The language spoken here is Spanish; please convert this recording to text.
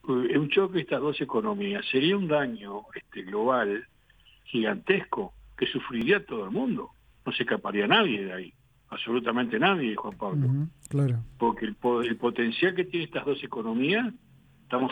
un choque de estas dos economías sería un daño global gigantesco que sufriría todo el mundo. No se escaparía nadie de ahí, absolutamente nadie, Juan Pablo. Ujú, claro. Porque el potencial que tienen estas dos economías